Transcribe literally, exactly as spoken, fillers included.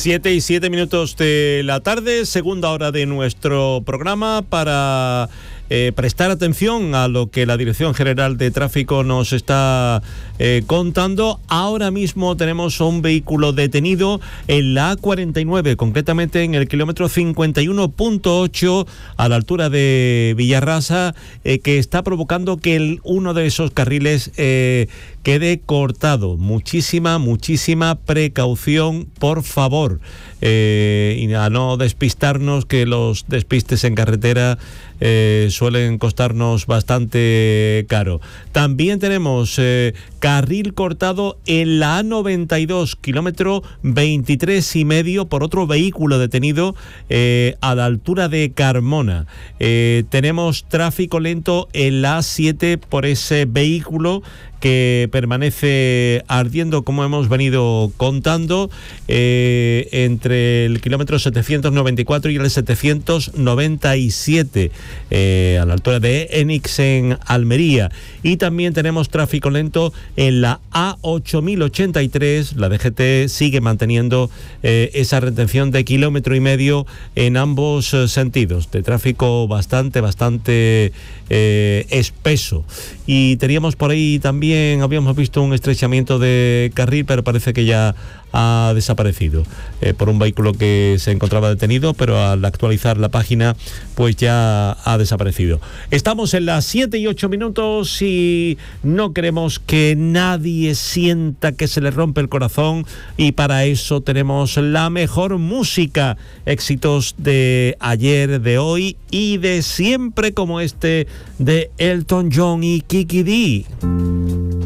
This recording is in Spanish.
Siete y siete minutos de la tarde, segunda hora de nuestro programa para eh, prestar atención a lo que la Dirección General de Tráfico nos está eh, contando. Ahora mismo tenemos un vehículo detenido en la A cuarenta y nueve, concretamente en el kilómetro cincuenta y uno punto ocho, a la altura de Villarrasa, eh, que está provocando que el, uno de esos carriles eh, quede cortado. Muchísima, muchísima precaución, por favor, eh, y a no despistarnos, que los despistes en carretera eh, suelen costarnos bastante caro. También tenemos eh, carril cortado en la A noventa y dos, kilómetro veintitrés y medio, por otro vehículo detenido eh, a la altura de Carmona. Eh, tenemos tráfico lento en la A siete por ese vehículo que permanece ardiendo, como hemos venido contando, eh, entre el kilómetro setecientos noventa y cuatro y el setecientos noventa y siete, eh, a la altura de Enix en Almería. Y también tenemos tráfico lento en la A ocho mil ochenta y tres. La D G T sigue manteniendo eh, esa retención de kilómetro y medio en ambos eh, sentidos, de tráfico bastante, bastante eh, espeso. Y teníamos por ahí también, habíamos visto un estrechamiento de carril, pero parece que ya ha desaparecido eh, por un vehículo que se encontraba detenido, pero al actualizar la página pues ya ha desaparecido. Estamos en las siete y ocho minutos y no queremos que nadie sienta que se le rompe el corazón, y para eso tenemos la mejor música, éxitos de ayer, de hoy y de siempre, como este de Elton John y Kiki Dee.